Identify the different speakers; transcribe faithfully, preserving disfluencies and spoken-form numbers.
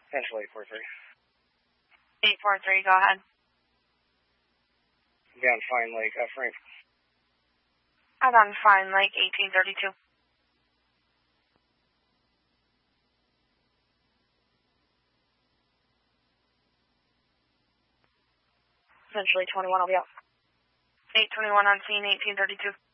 Speaker 1: Potential eight four three.
Speaker 2: eight four three, go ahead.
Speaker 1: Be on Fine Lake, uh, Frank.
Speaker 2: I'm on Fine Lake, eighteen thirty-two.
Speaker 1: Essentially twenty-one, I'll be out.
Speaker 2: eight twenty-one on scene, eighteen thirty-two.